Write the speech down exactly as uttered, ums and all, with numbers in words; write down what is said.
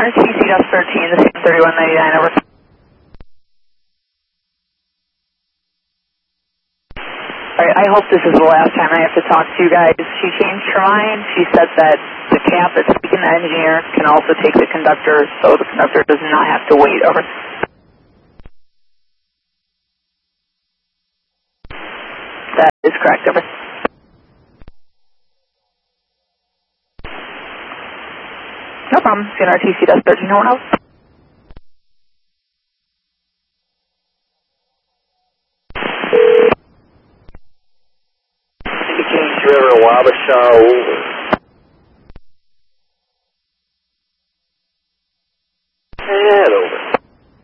R T C thirteen, the same thirty-one ninety-nine, over. Alright, I hope this is the last time I have to talk to you guys. She changed her mind. She said that the cap that's taking the engineer can also take the conductor, so the conductor does not have to wait, over. That is correct, over. No problem. C N R T C thirteen, no one else. Kings River, Wabasha,